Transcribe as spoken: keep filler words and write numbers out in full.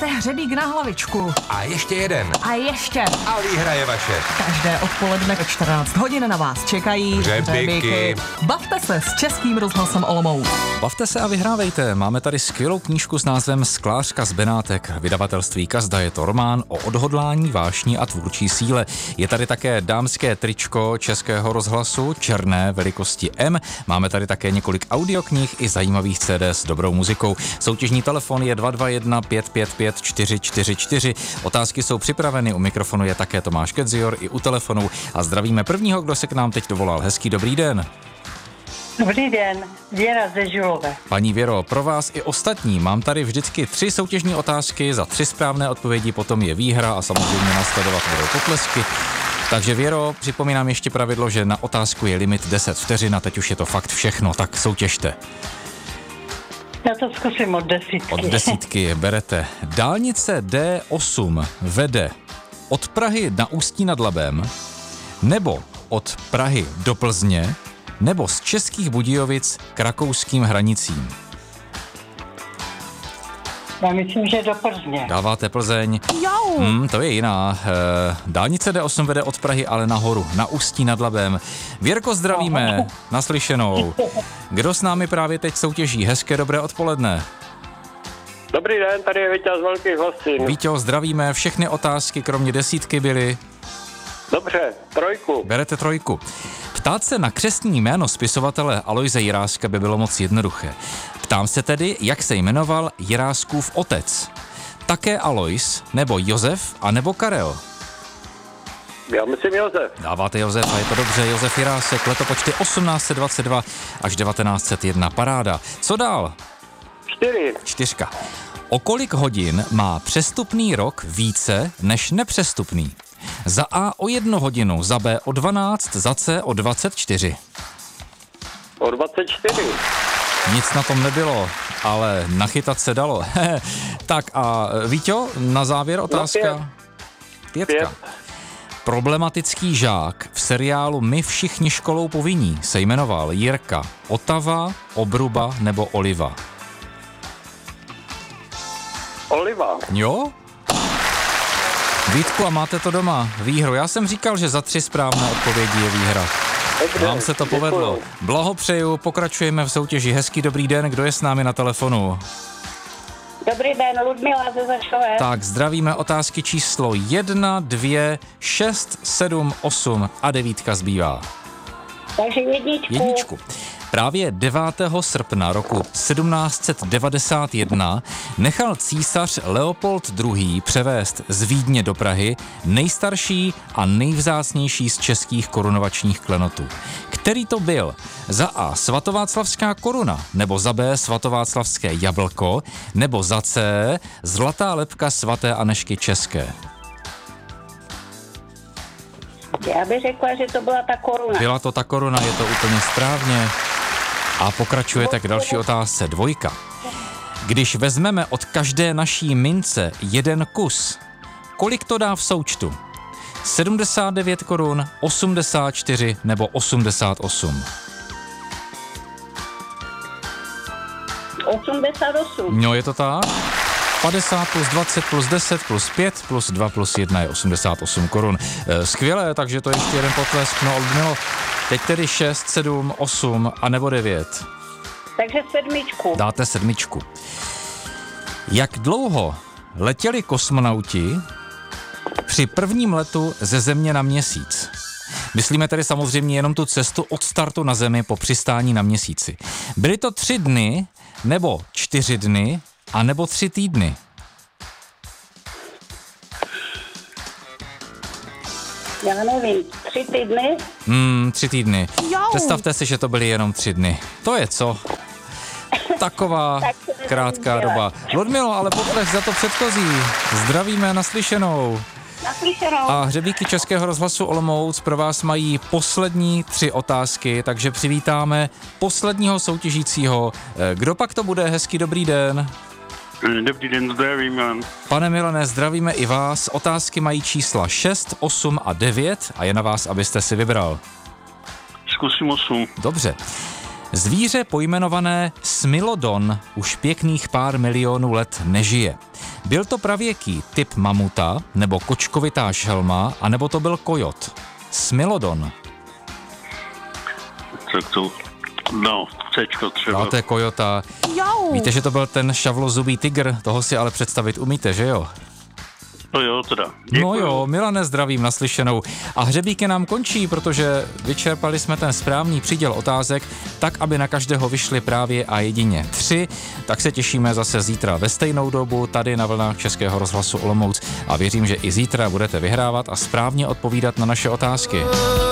Máte hřebík na hlavičku. A ještě jeden. A ještě. A výhra je vaše. Každé odpoledne ve čtrnáct hodin na vás čekají hřebíky. Bavte se s Českým rozhlasem Olomouc. Bavte se a vyhrávejte. Máme tady skvělou knížku s názvem Sklářka z Benátek. Vydavatelství Kazda. Je to román o odhodlání, vášni a tvůrčí síle. Je tady také dámské tričko Českého rozhlasu, černé velikosti M. Máme tady také několik audioknih i zajímavých C D s dobrou muzikou. Soutěžní telefon je dva dva jedna pět pět pět čtyři čtyři čtyři. Otázky jsou připraveny, u mikrofonu je také Tomáš Kedzior i u telefonu a zdravíme prvního, kdo se k nám teď dovolal. Hezký dobrý den. Dobrý den, Věra ze Žulové. Paní Věro, pro vás i ostatní mám tady vždycky tři soutěžní otázky, za tři správné odpovědi potom je výhra a samozřejmě následovat budou potlesky. Takže Věro, připomínám ještě pravidlo, že na otázku je limit deset vteřin a teď už je to fakt všechno, tak soutěžte. Já to zkusím od desítky. Od desítky berete. Dálnice D osm vede od Prahy na Ústí nad Labem, nebo od Prahy do Plzně, nebo z Českých Budějovic k rakouským hranicím. Já myslím, že do Plzně. Dáváte Plzeň. Hmm, to je jiná. E, dálnice D osm vede od Prahy, ale nahoru, na Ústí nad Labem. Věrko, zdravíme, naslyšenou. Kdo s námi právě teď soutěží? Hezké dobré odpoledne. Dobrý den, tady je Vítěz z Velkých Hostin. Víťo, zdravíme, všechny otázky, kromě desítky byly. Dobře, trojku. Berete trojku. Ptát se na křestní jméno spisovatele Alojze Jiráska by bylo moc jednoduché. Ptám se tedy, jak se jmenoval Jiráskův otec. Také Alojz, nebo Josef, a nebo Karel? Já myslím Josef. Dáváte Josef a je to dobře. Josef Jirásek, letopočty osmnáct set dvacet dva až devatenáct set jedna, paráda. Co dál? Čtyři. Čtyřka. O kolik hodin má přestupný rok více než nepřestupný? Za A o jednu hodinu, za B o dvanáct, za C o dvacet čtyři. O dvacet čtyři. Nic na tom nebylo, ale nachytat se dalo. Tak a Víťo, na závěr otázka. Pětka. Pět. Problematický žák v seriálu My všichni školou povinní se jmenoval Jirka Otava, Obruba nebo Oliva? Oliva. Jo? Vítku, a máte to doma, výhru. Já jsem říkal, že za tři správné odpovědi je výhra. Dobře, Vám se to povedlo. děkuju. Blahopřeju, pokračujeme v soutěži. Hezký dobrý den, kdo je s námi na telefonu? Dobrý den, Ludmila ze Zašové. Tak, zdravíme, otázky číslo jedna, dvě, šest, sedm, osm a devítka zbývá. Takže jedničku. Jedničku. Právě devátého srpna roku sedmnáct set devadesát jedna nechal císař Leopold druhý. převést z Vídně do Prahy nejstarší a nejvzácnější z českých korunovačních klenotů. Který to byl? Za A svatováclavská koruna, nebo za B svatováclavské jablko, nebo za C zlatá lebka svaté Anežky České. Já bych řekla, že to byla ta koruna. Byla to ta koruna, je to úplně správně. A pokračujete k další otázce. Dvojka. Když vezmeme od každé naší mince jeden kus, kolik to dá v součtu? sedmdesát devět korun, osmdesát čtyři nebo osmdesát osm? osmdesát osm. No, je to tak? padesát plus dvacet plus deset plus pět plus dva plus jedna je osmdesát osm korun. E, skvělé, takže to je ještě jeden potlesk. No, Ludmilo, teď tedy šest, sedm, osm a nebo devět. Takže sedmičku. Dáte sedmičku. Jak dlouho letěli kosmonauti při prvním letu ze Země na Měsíc? Myslíme tedy samozřejmě jenom tu cestu od startu na Zemi po přistání na Měsíci. Byly to tři dny, nebo čtyři dny, a nebo tři týdny? Já nevím, tři týdny? Hmm, tři týdny. Jau. Představte si, že to byly jenom tři dny. To je co? Taková Tak to krátká nebude doba. Ludmilo, ale potlech za to předchozí. Zdravíme, naslyšenou. Naslyšenou. A hřebíky Českého rozhlasu Olomouc pro vás mají poslední tři otázky, takže přivítáme posledního soutěžícího. Kdo pak to bude? Hezký dobrý den. Dobrý den, zdravím Milan. Pane Milane, zdravíme i vás. Otázky mají čísla šest, osm a devět a je na vás, abyste si vybral. Zkusím osm. Dobře. Zvíře pojmenované Smilodon už pěkných pár milionů let nežije. Byl to pravěký typ mamuta, nebo kočkovitá šelma, anebo to byl kojot? Smilodon. Tak to, no, Cčko třeba. No, to je kojota. Jau. Víte, že to byl ten šavlozubý tygr, toho si ale představit umíte, že jo? No jo, teda. Děkuju. No jo, Milane, zdravím naslyšenou. A hřebíky nám končí, protože vyčerpali jsme ten správný příděl otázek, tak, aby na každého vyšly právě a jedině tři. Tak se těšíme zase zítra ve stejnou dobu tady na vlnách Českého rozhlasu Olomouc a věřím, že i zítra budete vyhrávat a správně odpovídat na naše otázky.